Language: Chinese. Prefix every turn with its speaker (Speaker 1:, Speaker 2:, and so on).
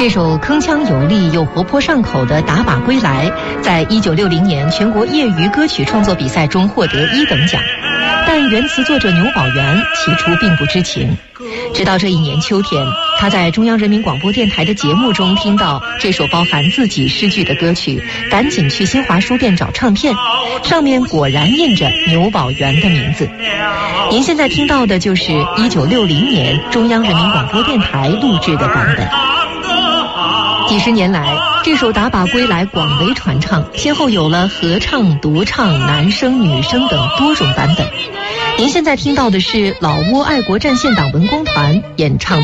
Speaker 1: 这首铿锵有力又活泼上口的《打靶归来》在1960年全国业余歌曲创作比赛中获得1等奖，但原词作者牛宝元起初并不知情。直到这一年秋天，他在中央人民广播电台的节目中听到这首包含自己诗句的歌曲，赶紧去新华书店找唱片，上面果然印着牛宝元的名字。您现在听到的就是1960年中央人民广播电台录制的版本。几十年来，这首《打靶归来》广为传唱，先后有了合唱、独唱、男声、女声等多种版本。您现在听到的是老挝爱国战线党文工团演唱的